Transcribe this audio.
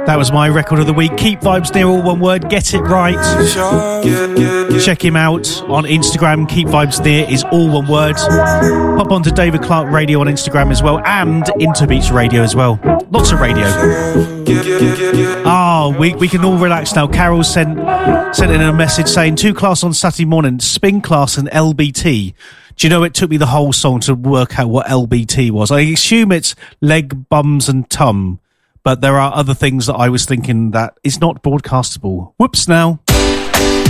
That was my record of the week. Keep Vibes Near, all one word. Get it right. Check him out on Instagram. Keep Vibes Near is all one word. Pop on to David Clark Radio on Instagram as well, and Interbeats Radio as well. Lots of radio. We can all relax now. Carol sent in a message saying 2 class on Saturday morning, spin class and LBT. Do you know, it took me the whole song to work out what LBT was. I assume it's leg, bums and tum, but there are other things that I was thinking that is not broadcastable. Whoops now.